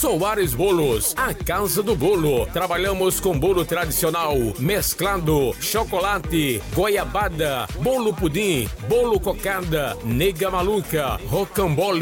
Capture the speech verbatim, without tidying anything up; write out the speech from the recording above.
Soares Bolos, a casa do bolo. Trabalhamos com bolo tradicional, mesclado, chocolate, goiabada, bolo pudim, bolo cocada, nega maluca, rocambole.